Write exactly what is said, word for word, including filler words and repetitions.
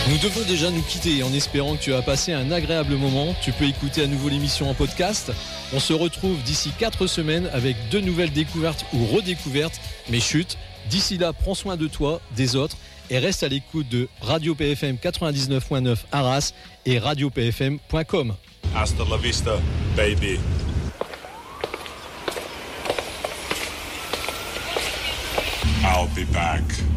Nous devons déjà nous quitter en espérant que tu as passé un agréable moment. Tu peux écouter à nouveau l'émission en podcast. On se retrouve d'ici quatre semaines avec deux nouvelles découvertes ou redécouvertes. Mais chut, d'ici là, prends soin de toi, des autres et reste à l'écoute de Radio P F M quatre-vingt-dix-neuf point neuf Arras et radio p f m point com. Hasta la vista, baby. I'll be back.